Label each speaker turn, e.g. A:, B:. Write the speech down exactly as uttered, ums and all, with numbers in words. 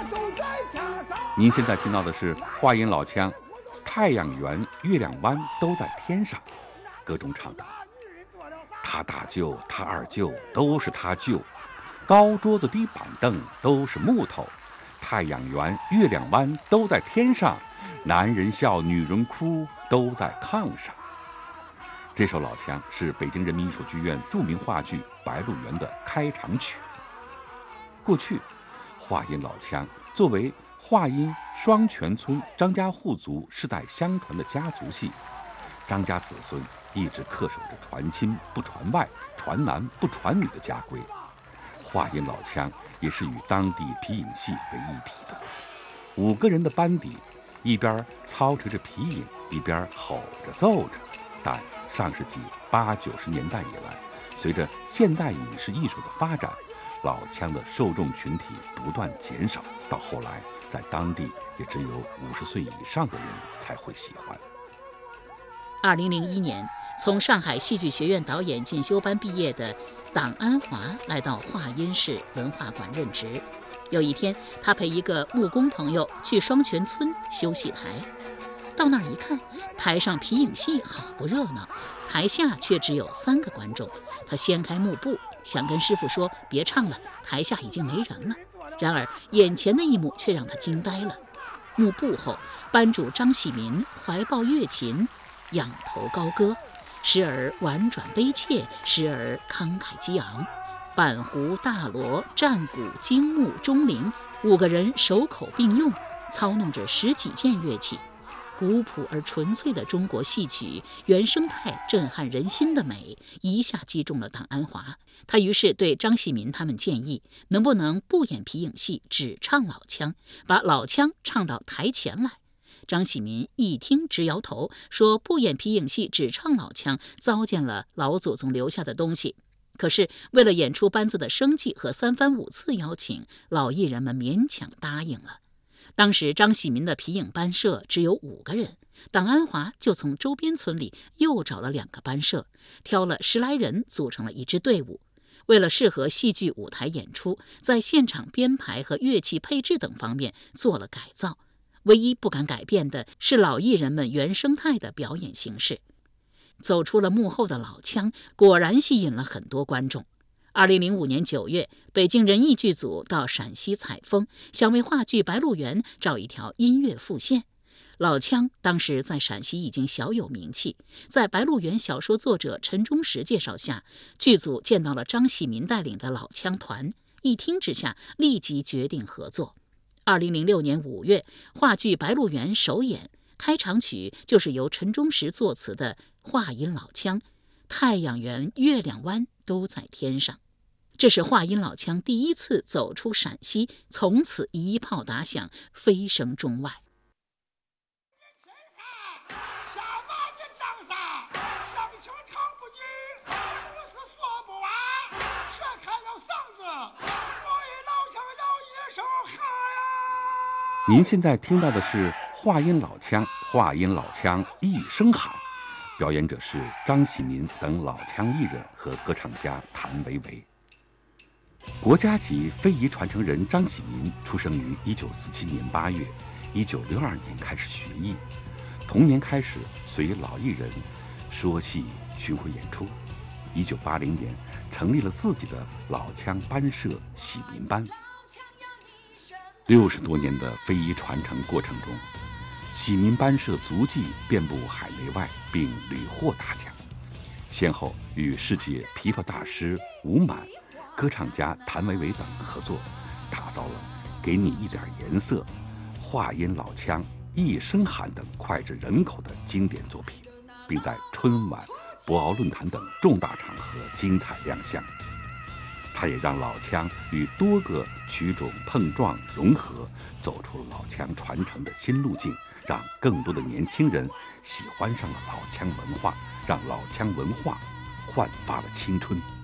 A: 您现在听到的是话音老腔，太阳圆、月亮弯都在天上，歌中唱道：他大舅、他二舅都是他舅，高桌子低板凳都是木头，太阳圆、月亮弯都在天上，男人笑，女人哭，都在炕上。这首老腔是北京人民艺术剧院著名话剧《白鹿原》的开场曲。过去，话音老腔作为话音双泉村张家户族世代相传的家族戏，张家子孙一直恪守着传亲不传外、传男不传女的家规。话音老腔也是与当地皮影戏为一体的。五个人的班底，一边操持着皮影，一边吼着奏着。但上世纪八九十年代以来，随着现代影视艺术的发展，老腔的受众群体不断减少，到后来在当地也只有五十岁以上的人才会喜欢。
B: 二零零一年，从上海戏剧学院导演进修班毕业的党安华来到华阴市文化馆任职。有一天，他陪一个木工朋友去双泉村修戏台，到那儿一看，台上皮影戏好不热闹，台下却只有三个观众。他掀开幕布，想跟师傅说别唱了，台下已经没人了。然而眼前的一幕却让他惊呆了。幕布后，班主张喜民怀抱乐琴，仰头高歌，时而婉转悲切，时而慷慨激昂。板胡、大锣、战鼓、京木、钟铃，五个人手口并用，操弄着十几件乐器。古朴而纯粹的中国戏曲，原生态震撼人心的美，一下击中了党安华。他于是对张喜民他们建议，能不能不演皮影戏，只唱老腔，把老腔唱到台前来。张喜民一听直摇头，说不演皮影戏，只唱老腔，糟践了老祖宗留下的东西。可是为了演出班子的生计和三番五次邀请，老艺人们勉强答应了。当时张喜民的皮影班社只有五个人，党安华就从周边村里又找了两个班社，挑了十来人组成了一支队伍。为了适合戏剧舞台演出，在现场编排和乐器配置等方面做了改造，唯一不敢改变的是老艺人们原生态的表演形式。走出了幕后的老腔，果然吸引了很多观众。二零零五年九月，北京人艺剧组到陕西采风，想为话剧《白鹿原》找一条音乐副线。老腔当时在陕西已经小有名气，在《白鹿原》小说作者陈忠实介绍下，剧组见到了张喜民带领的老腔团，一听之下立即决定合作。二零零六年五月，话剧《白鹿原》首演，开场曲就是由陈忠实作词的话音老腔，太阳圆、月亮弯都在天上。这是话音老腔第一次走出陕西，从此一炮打响，飞升中外。
A: 您现在听到的是话音老腔，话音老腔一声喊，表演者是张喜民等老腔艺人和歌唱家谭维维。国家级非遗传承人张喜民出生于一九四七年八月，一九六二年开始学艺，同年开始随老艺人说戏巡回演出。一九八零年成立了自己的老腔班社喜民班。六十多年的非遗传承过程中，喜民班社足迹遍布海内外，并屡获大奖，先后与世界琵琶大师吴满、歌唱家谭维维等合作，打造了《给你一点颜色》、话音老腔、一声喊等脍炙人口的经典作品，并在春晚、博鳌论坛等重大场合精彩亮相。它也让老腔与多个曲种碰撞融合，走出了老腔传承的新路径，让更多的年轻人喜欢上了老腔文化，让老腔文化焕发了青春。